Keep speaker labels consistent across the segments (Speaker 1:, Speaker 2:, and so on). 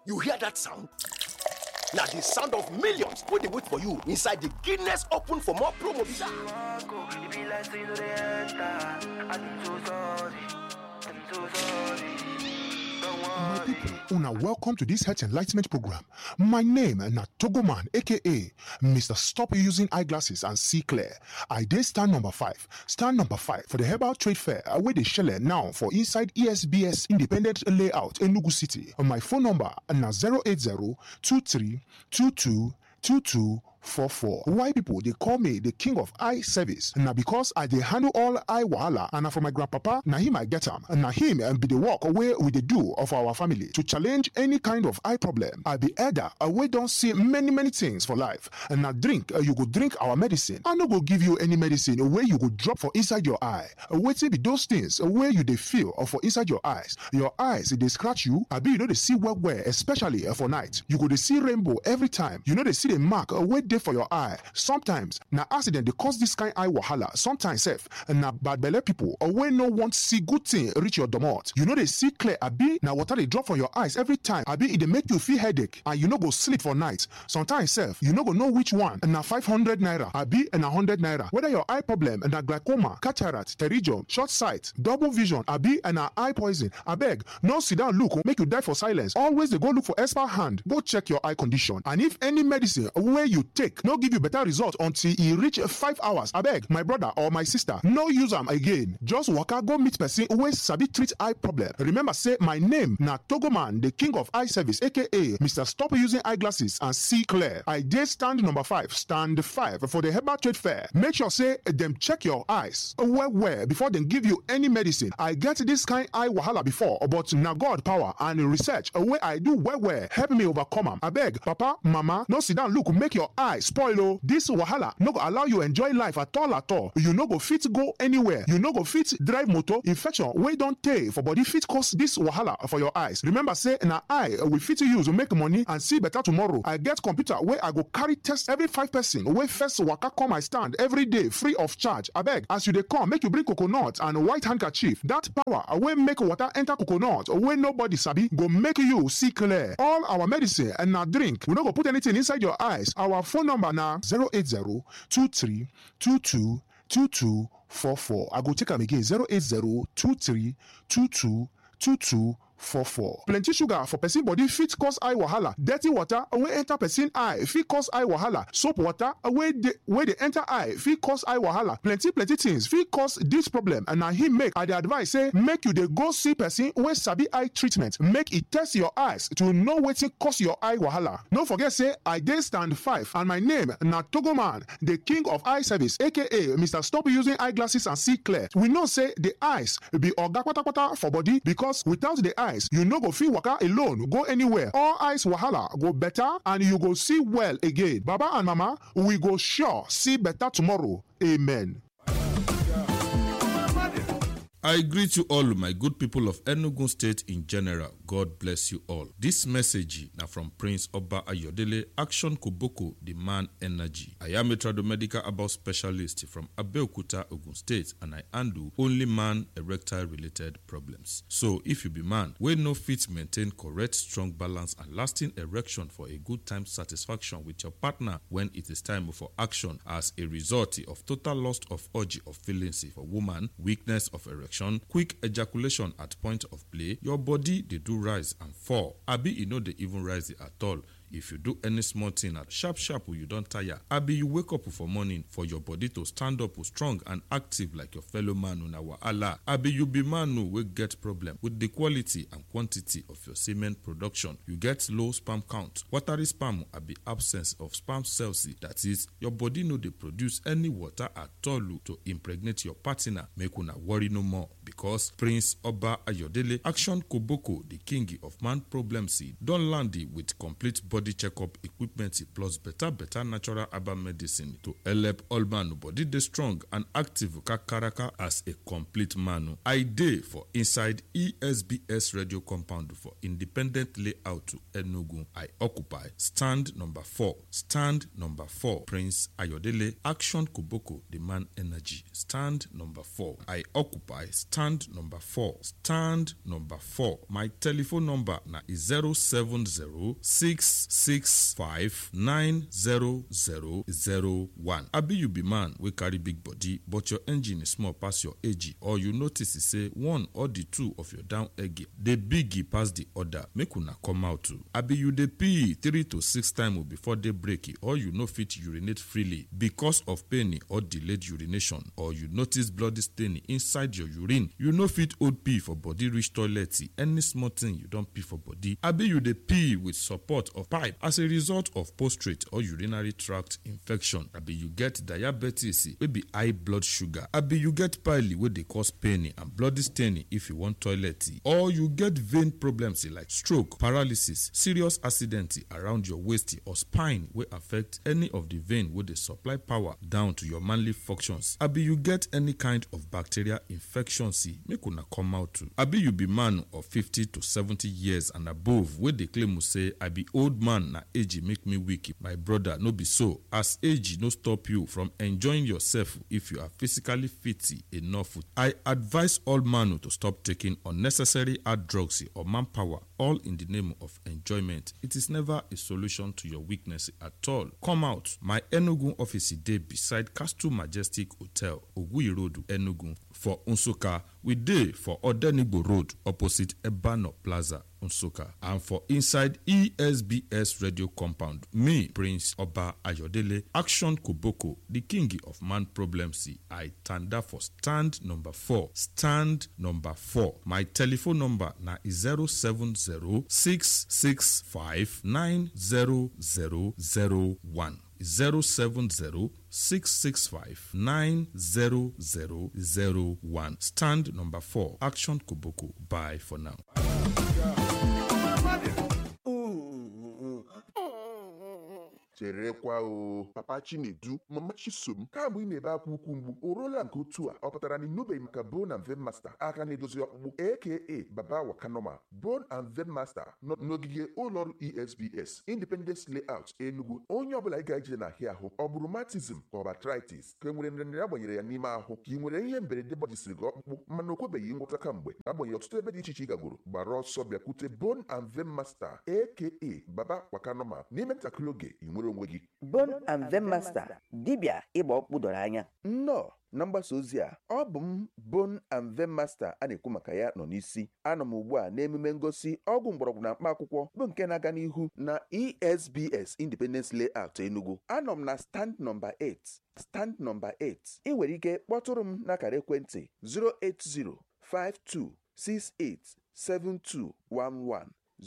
Speaker 1: You hear that sound? Now the sound of millions wey dey wait for you inside the Guinness Open for More promo be that.
Speaker 2: My people, una welcome to this health enlightenment program. My name na Togoman, aka Mr. Stop Using Eyeglasses and See Clear. I dey stand number 5 for the Herbal Trade Fair wey dey shele now for inside ESBS Independent Layout, Enugu City. My phone number na 080-2322-2244. Why people they call me the king of eye service? Now because I dey handle all eye wahala, and for my grandpapa, na him I get am. Na him be the work away with the do of our family to challenge any kind of eye problem. I be elder, we don't see many things for life. And now drink, you go drink our medicine. I no go give you any medicine where you go drop for inside your eye. Wait till be those things where you they feel or for inside your eyes. Your eyes they scratch you. I be you know they see well, especially for night. You go they see rainbow every time. You know they see the mark wait there for your eye. Sometimes na accident they cause this kind eye wahala. Sometimes self na bad belle people or when no want see good thing reach your domot. You know they see clear. Abi na water they drop from your eyes every time. Abi it they make you feel headache and you no go sleep for night. Sometimes self you no go know which one. Na 500 naira. Abi and 100 naira. Whether your eye problem na glaucoma, cataract, pterygium, short sight, double vision. Abi and eye poison. Abeg no sit down look make you die for silence. Always they go look for expert hand. Go check your eye condition. And if any medicine where you take no give you better result until e reach 5 hours. Abeg, my brother or my sister, no use am again. Just waka go meet person wey sabi treat eye problem. Remember say my name na Togoman, the king of eye service, aka Mr. Stop Using Eyeglasses and See Clear. I dey stand number 5 for the Herbal Trade Fair. Make sure say dem check your eyes well before dem give you any medicine. I get this kind eye wahala before, but na God power and research wey I do well help me overcome am. Abeg, papa, mama, no sit down look make your eye spoil o. This wahala no go allow you enjoy life at all. You no go fit go anywhere. You no go fit drive motor. Infection wey don tey for body fit cause this wahala for your eyes. Remember say na eye we fit use to make money and see better tomorrow. I get computer wey I go carry test every 5 person wey first waka come my stand every day free of charge. Abeg, as you dey come, make you bring coconut and white handkerchief. That power wey make water enter coconut wey nobody sabi go make you see clear. All our medicine and na drink. We no go put anything inside your eyes. Our phone number na 080-2322-2244. I go take am again 080-2322-2244. Plenty sugar for person body fit cause eye wahala. Dirty water wey enter person eye fit cause eye wahala. Soap water wey dey enter eye fit cause eye wahala. Plenty things fit cause this problem, and na him make I dey advise say make you dey go see person wey sabi eye treatment. Make e test your eyes to know wetin cause your eye wahala. No forget say I dey stand 5 and my name na Togoman, the king of eye service, aka Mr. Stop Using Eyeglasses and See Clear. We know say the eyes be oga kpatakpata for body, because without the eyes you no go fit waka alone go anywhere. All eyes wahala go better and you go see well again. Baba and mama, we go sure see better tomorrow. Amen.
Speaker 3: I greet you all, my good people of Enugu State in general. God bless you all. This message now from Prince Oba Ayodele, Action Koboko, the man energy. I am a tradomedical about specialist from Abeokuta, Ogun State, and I handle only man erectile related problems. So if you be man, we no fit maintain correct, strong balance and lasting erection for a good time satisfaction with your partner when it is time for action as a result of total loss of urge of feelings for woman, weakness of erection, quick ejaculation at point of play, your body they do rise and fall. Abi you know they even rise at all. If you do any small thing at sharp you don't tire. Abi you wake up for morning for your body to stand up strong and active like your fellow man on our Allah. Abi you be man who will get problem with the quality and quantity of your semen production. You get low sperm count. Watery sperm abi absence of sperm cells. That is, your body no they produce any water at all to impregnate your partner. Make una worry no more, because Prince Oba Ayodele, Action Koboko, the king of man problem seed, don't land it with complete body body checkup equipment plus better natural herbal medicine to help all man body dey strong and active kakaraka as a complete man. I dey for inside ESBS radio compound for independent layout to Enugu. I occupy stand number 4. Stand number 4. Prince Ayodele Action Koboko, the man energy. Stand number 4. I occupy stand number 4. Stand number 4. My telephone number na 070-665-90001. Abi you be man wey carry big body but your engine is small pass your age, or you notice say one or the two of your down egg dey big pass the other, make una come out too. Abi you dey pee 3 to 6 times before day break, or you no fit urinate freely because of pain or delayed urination, or you notice bloody stain inside your urine, you no fit hold pee for body reach toilet, any small thing you don pee for body. Abi you dey pee with support of pipe as a result of prostate or urinary tract infection. Abi you get diabetes wey be high blood sugar. Abi you get pile wey dey cause pain and bloody stain if you want toilet, or you get vein problems like stroke, paralysis, serious accident around your waist or spine wey affect any of the vein wey dey supply power down to your manly functions. Abi you get any kind of bacterial infection, make una come out too. Abi you be man of 50 to 70 years and above wey dey claim say I be old man, na age make me weak. My brother, no be so, as age no stop you from enjoying yourself if you are physically fit enough. I advise all man to stop taking unnecessary hard drugs or manpower, all in the name of enjoyment. It is never a solution to your weakness at all. Come out. My Enugu office dey beside Castle Majestic Hotel, Ogui Road, Enugu. For Nsukka, we dey for Odenigbo Road, opposite Ebano Plaza, Nsukka. And for inside ESBS radio compound, me, Prince Oba Ayodele, Action Koboko, the king of man problems, I tanda for stand number 4. Stand number 4. My telephone number na 070-665-90001. 070-665-90001. Stand number 4. Action Koboko. Bye for now.
Speaker 2: cherekwa o papa Chinedu mama Chisom kamgbe ị na-ebe akwa ukwu mgbu o ruola nke otu a ọ pụtara na ịnụbeghị maka Bone and Vein Master aka na-edozi ọkpụkpụ aka Baba Wakanoma. Bone and Vein Master nọ n'ogige ụlọọrụ ESBS Independence Layout Enugu. Onye ọbụla ị ga-eje n'ahịa ahụ, ọ bụ rheumatism ka ọ bụ arthritis ka e nwere nrịanrịa agbanyere ya n'ime ahụ, ka ị nwere ihe mberede gbajisiri gị ọkpụkpụ mana o kwebeghị ngwọta kamgbe, agbanyeghị ọtụtụ ebe dị iche iche ị gagoro, gbara ọsọ bịakwute Bone and Vein Master aka Baba Wakanoma. N'ime ntakịrị oge ị nwere onwe gị.
Speaker 4: Bone and Vein Master, dibịa ịgba ọkpụkpụ doro anya.
Speaker 5: Nnọọ na mgbasa ozi a, ọ bụ m Bone and Vein Master a na-ekwu maka ya nọ n'isi. Anọ m ugbu a n'emume ngosi ọgwụ mgbọrọgwụ na mkpa akwụkwọ bụ nke na-aga n'ihu na ESBS Independence Layout Enugu. Anọ m na stand number 8. Stand number 8. Ị nwere ike kpọtụrụ m n'akara ekwentị 08052687211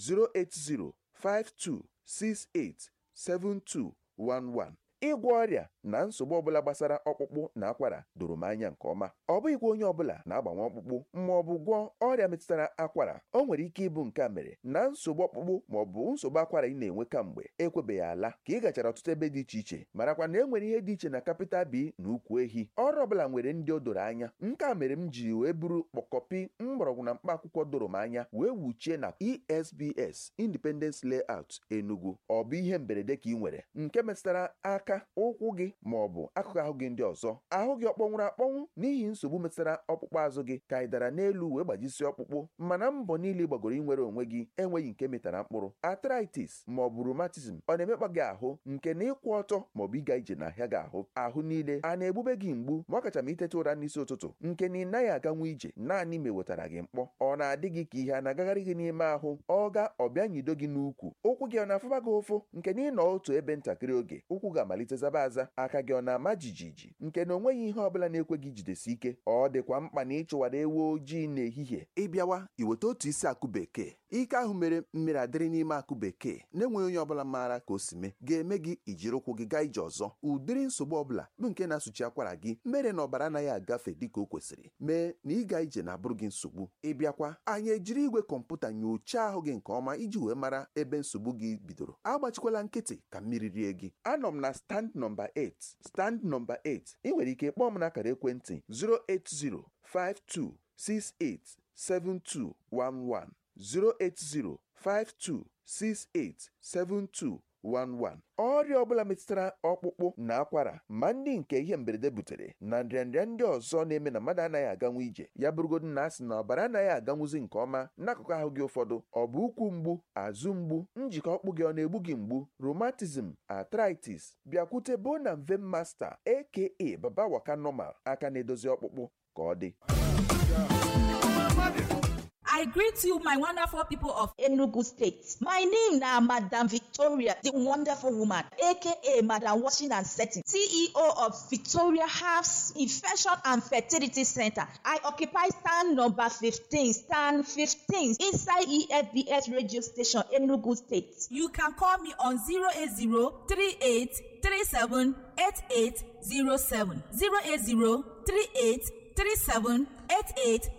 Speaker 5: 08052687211. Ịgwọ ọrịa na nsogbu ọbụla gbasara ọkpụkpụ na akwara doro m anya nke ọma. Ọ bụghịkwa onye ọbụla na-agbanwe ọkpụkpụ ma ọ bụ gwọọ ọrịa metụtara akwara. O nwere ike ịbụ nke a mere na nsogbu ọkpụkpụ ma ọ bụ nsogbu akwara ị na-enwe kamgbe ekwebeghị ala ka ị gachara ọtụtụ ebe dị iche iche, marakwa na e nwere ihe dị iche na capital B na ukwu ehi. Ọrụ ọbụla nwere ndị o doro anya. Nke a mere m ji wee buru kpọkọpi mgbọrọgwụ na mkpa akwụkwọ doro m anya wee wuchie na ESBS Independence Layout Enugu. Ọ bụ ihe mberede ka ị nwere nke metụtara aka, ụkwụ gị ma ọ bụ akụkụ ahụ gị ndị ọzọ, ahụ gị ọkpọnwụrụ akpọnwụ n'ihi nsogbu metụtara ọkpụkpụ azụ gị ka ị dara n'elu wee gbajisi ọkpụkpụ, mana mbọ niile gbagoro inwere onwe gị enweghị nke metara mkpụrụ. Arthritis ma ọ bụ rheumatism ọ na-emekpa gị ahụ nke na ịkwụ ọtọ ma ọ bụ ịga ije n'ahịa gị ahụ niile a na-egbube gị mgbu ma ọ kacha ma itete ụra n'isi ụtụtụ nke na ị naghị aganwu ije naanị ma ewetara gị mkpọ. Ọ na-adị gị ka ihe a na-agagharị gị n'ime ahụ, ọ ga ọbịa nyido gị n'ukwu. Ụkwụ gị ọ na-afụba gị ụfụ nke na ị nọ otu ebe ntakịrị oge ụkwụ ga-amalite zaba aza, aka gị ọ na-ama jijiji nke na onweghị ihe ọbụla na-ekwe gị jidesi ike. Ọ dịkwa mkpa na ịchụwara ewu ojii n'ehihie. Ịbịawa iweta otu isi akụ bekee ike ahụ mere mmiri adịrị n'ime akụ bekee na-enweghị onye ọbụla maara ka o si mee ga-eme gị ijiri ụkwụ gị gaa ije ọzọ. Ụdịrị nsogbu ọbụla bụ nke na-asụchi akwara gị mere na ọbara anaghị agafe dịka o kwesịrị mee na ịga ije na-abụrụ gị nsogbu. Ịbịakwa anyị ejiri igwe kọmputa nyochaa ahụ gị nke ọma iji wee mara ebe nsogbu gị bidoro. Agbachikwala nkịtị ka mmiri rie gị. Anọ m na stand nọmba 8. Stand nọmba 8 ị nwere ike kpọọ m n'akara ekwentị 08052687211 08052687211. Ọrịa ọbụla metụtara ọkpụkpụ na akwara ma ndị nke ihe mberede butere na nrịanrịa ndị ọzọ na-eme na mmadụ anaghị aganwu ije ya bụrụgodu na asị na ọbara anaghị aganwuzi nke ọma n'akụkụ ahụ gị ụfọdụ, ọ bụ ụkwụ mgbu, azụ mgbu, njikọ ọkpụ gị ọ na-egbu gị mgbu, rheumatism, arthritis, bịakwute Bone and Vein Master aka Baba Waka Normal aka na-edozi ọkpụkpụ ka ọ dị.
Speaker 6: I greet you, my wonderful people of Enugu State. My name is Madam Victoria, the wonderful woman, aka Madam Washing and Setting, CEO of Victoria Herbs Infection and Fertility Center. I occupy stand number 15, stand 15 inside EFBS radio station, Enugu State. You can call me on 080-3837-8807. 080-3837-8807.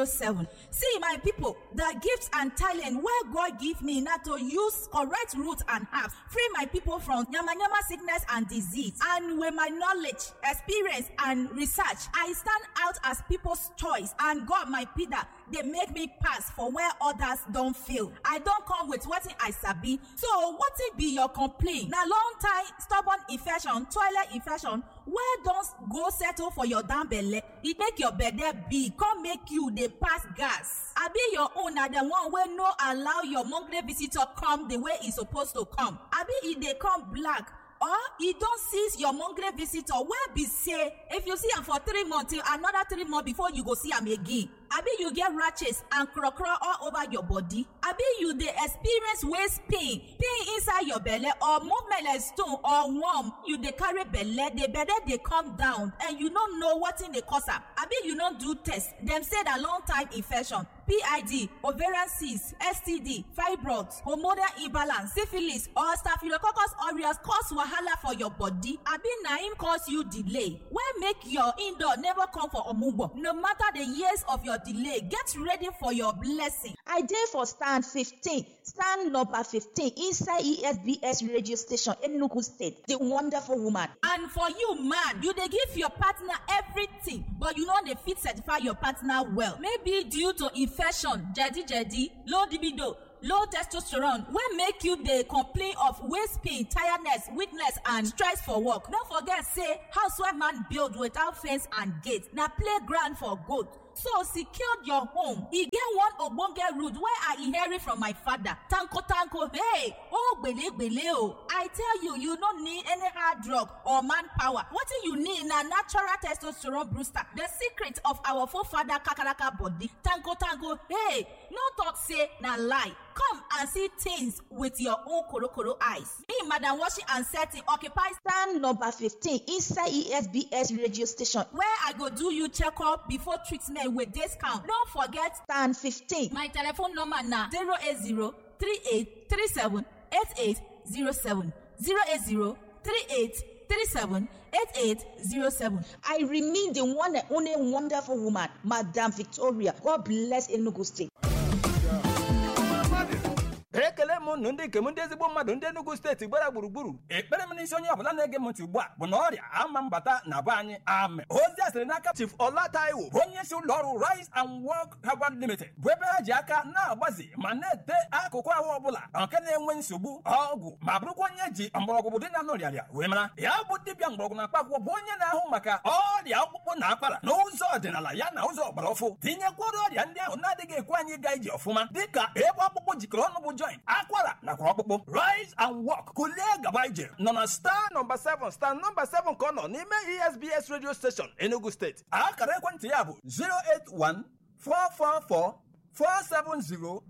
Speaker 6: See, my people, the gifts and talent where God give me not to use correct root and herbs, free my people from yama sickness and disease. And with my knowledge, experience, and research, I stand out as people's choice. And God, my Peter, they make me pass for where others don't feel. I don't come with what I sabi. So what it be your complaint? Now long time stubborn infection, toilet infection, where don't go settle for your damn belly? It make your bed big, come make you they pass gas. I be your own na the one where no allow your monthly visitor come the way it's supposed to come. I be if they come black. Or you don't seize your monthly visitor where be say if you see him for 3 months till another 3 months before you go see him again. Abi you get rashes and craw all over your body. Abi you dey experience waist pain inside your belly or movement like stone or worm. You dey carry belly, the belly dey come down and you don't know what in the cause am. Abi you no do test. Them say that long time infection, PID, ovarian cyst, STD, fibroids, hormonal imbalance, syphilis or Staphylococcus aureus cause wahala for your body. Abi na him cause you delay. Why make your indoor never come for omugbo? No matter the years of your delay, get ready for your blessing. I dey for stand 15, stand number 15 inside ESBS radio station Enugu State, the wonderful woman. And for you, man, you dey give your partner everything, but you know they fit certify your partner well. Maybe due to infection, jadi, low libido, low testosterone wey make you dey complain of waist pain, tiredness, weakness and stress for work. No forget say housewife man build without fence and gate na playground for goat. So secure your home. E get one ogbonge root wey I inherit from my father. Tanko, hey, oh gbele oh. I tell you, you no need any hard drug or manpower. What you need na natural testosterone booster. The secret of our forefather kakaraka body. Tanko, hey, no talk say na lie. Come and see things with your own korokoro eyes. Me, Madam Washing and Setting, occupy stand number 15 inside ESBS radio station, where I go do you check up before treatment with discount. Don't forget stand 15. My telephone number na 080-3837-8807. 080-3837-8807. I remain the one and only wonderful woman, Madam Victoria. God bless Enugu State.
Speaker 7: ekele m unu ndị nke m ndị ezigbo mmadụ ndị Enugu steeti gbara gburugburu. Ekpere m n'isi onye ọbụla na-ege m ntị ugbu a bụ na ọrịa ama mbata na be anyị amen. Ozi a sịrị n'aka Chief Ọlataiwo bụ onye isi ụlọ ọrụ Rise and Work Herbal Limited bụ ebe ha ji aka na-agbazi ma na-ete akụkụ ahụ ọbụla nke na-enwe nsogbu ọgwụ ma bụrụkwa onye ji mgbọrọgwụ dị na nọrịarịa wee mara ya bụ dibịa mgbọrọgwụ na mkpaakwụkwọ bụ onye na-ahụ maka ọrịa ọkpụkpụ na akwara n'ụzọ ọdịnala ya na ụzọ ọgbara ọfụ tinyekwara ọrịa ndị ahụ na-adịghị ekwe anyị gaa ije ọfụma dịka ebe ọkpụkpụ jikọrọ ọnụ bụ joint, akwara nakwa ọkpụkpụ. Rise and Walk kulie gaba ije nọ na star number 7 ka ọ nọ n'ime ESBS radio station Enugu State. Akara ekwentị ya bụ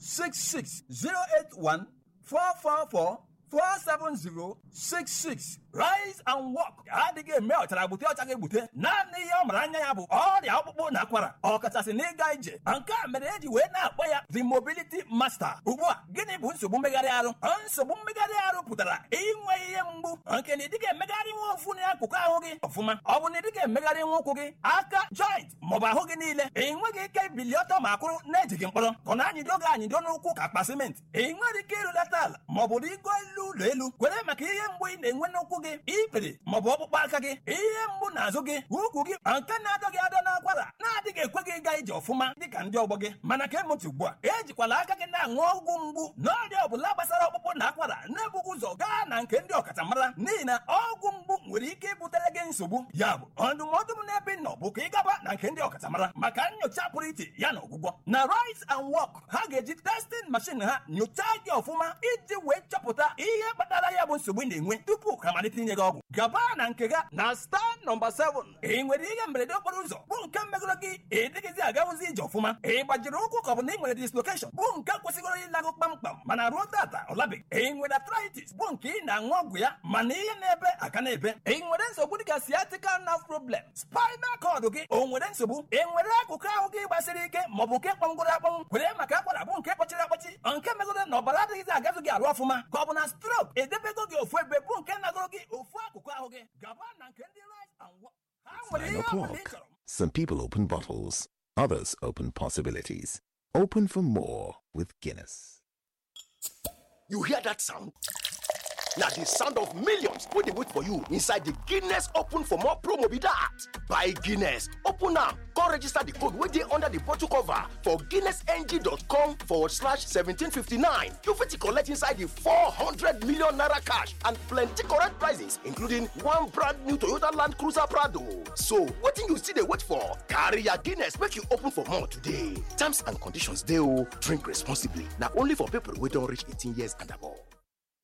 Speaker 7: 081-444-47066 081-444-47066. Rise and Walk adịghị eme ọchara gbute ọcha ga-egbute naanị ihe ọ mara anya ya bụ ọrịa ọkpụkpụ na akwara ọkachasị n'ịga ije nke a mere eji wee na-akpọ ya the Mobility Master. Ugbu a gịnị bụ nsogbu mmegharị arụ? Nsogbu mmegharị arụ pụtara inwe ihe mgbu nke na ịdịghị emegharị nwa ofu n'akụkụ ahụ gị ọfụma. Ọ bụ na ịdịghị emegharị nwa ụkwụ gị, aka, joint maọbụ ahụ gị niile, enweghị ike ibili ọtọ ma kwụrụ na-ejighị mkpọrọ ka na anyịdo gị anyịdo n'ụkwụ ka akpa simenti. Ị nwere ike ịrụlata ala maọbụ rigo elu ụlọ elu kwere maka ihe mgbu ị na-enwe n'ụkwụ gị, ikpere maọbụ ọkpụkpụ aka gị, ihe mgbu n'azụ gị, ukwu gị nke na-adọ gị adọ n'akwara na-adịghị ekwe gị ịga ije ọfụma dịka ndị ọgbọ gị. Mana ka emụtụ ugbu a ejikwala aka gị na-aṅụ ọgwụ mgbu n'ọrịa ọbụla gbasara ọkpụkpụ na akwara na-ebughị ụzọ gaa na nke ndị ọkachamara, n'ihi na ọgwụ mgbu nwere ike ibutere gị nsogbu. Ya bụ ndụmọdụ m n'ebe nọ bụ ka ị gaba na nke ndị ọkachamara maka nyocha pụrụ iche ya na ọgwụgwọ. Na Rise and Walk ha ga-eji testing machine ha nyochaa gị ọfụma iji wee chọpụta ihe kpatara ya bụ nsogbu ị na-enwe tupu ka malite inye gị ọgwụ. Gaba na nke ga na star nọmba 7. Ị nwere ihe mberede okporo ụzọ bụ nke megoro gị ịdịghịzi agawụzi ije ọfụma, ị gbajiri ụkwụ ka ọ bụ na ị nwere dislocation bụ nke kwesịgoro ịlagụ kpamkpam mana ruo tata ọ labeghị. Ị nwere arthritis bụ nke ị na-aṅụ ọgwụ ya mana ihe na-ebe aka na-ebe. Ị nwere nsogbu dịka sciatica nerve problem, spinal cord gị o nwere nsogbu, ị nwere akụkụ ahụ gị gbasiri ike maọbụ nke kpọngoro akpọnwụ kwere maka akwara bụ nke kpọchiri akpọchi nke megoro na ọbara adịghịzi agazụ gị arụ ọfụma ka ọ bụ na stroke edebego gị ofu ebe bụ nke nagoro gị ofu akụkụ ahụ gị. Gaba na nke ndị Rise and Walk. Ha nwere
Speaker 8: 9
Speaker 7: ihe ọ bụla ị
Speaker 8: o'clock.
Speaker 7: chọrọ.
Speaker 8: Some people open bottles, others open possibilities. Open for more with Guinness.
Speaker 1: You hear that sound? Now the sound of millions wey dey wait for you inside the Guinness Open for More promo be that. Buy Guinness, open am, come register the code wey dey under the bottle cover for guinnessng.com/1759. You fit collect inside the 400 million naira cash and plenty correct prizes including one brand new Toyota Land Cruiser Prado. So wetin you still dey wait for? Carry your Guinness make you open for more today. Terms and conditions dey o. Drink responsibly. Na only for people wey don reach 18 years and above.